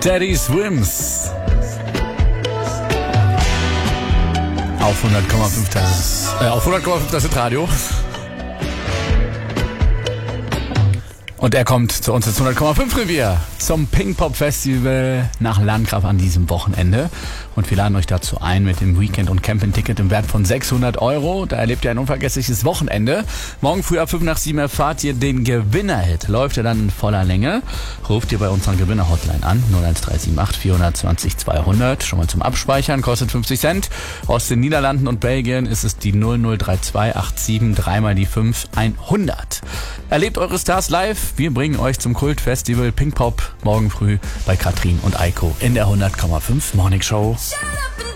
Teddy Swims. Auf 100,5 das ist Radio. Und er kommt zu uns ins 100,5 Revier zum Pinkpop Festival nach Landgraf an diesem Wochenende. Und wir laden euch dazu ein mit dem Weekend- und Camping-Ticket im Wert von 600 €. Da erlebt ihr ein unvergessliches Wochenende. Morgen früh ab 5 nach 7 erfahrt ihr den Gewinner-Hit. Läuft er dann in voller Länge, ruft ihr bei unserer Gewinner-Hotline an. 01378 420 200. Schon mal zum Abspeichern, kostet 50 Cent. Aus den Niederlanden und Belgien ist es die 003287 3 mal die 5 100. Erlebt eure Stars live. Wir bringen euch zum Kultfestival Pinkpop morgen früh bei Katrin und Eiko in der 100,5 Morning Show.